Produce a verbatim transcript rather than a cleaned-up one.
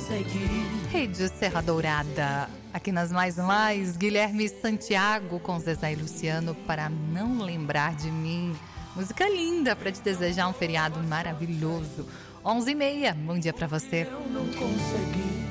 consegue. Rede Serra Dourada, aqui nas Mais Mais, Guilherme Santiago com Zezé e Luciano, Para Não Lembrar de Mim. Música linda para te desejar um feriado maravilhoso. onze e meia, bom dia para você. Eu não consegui.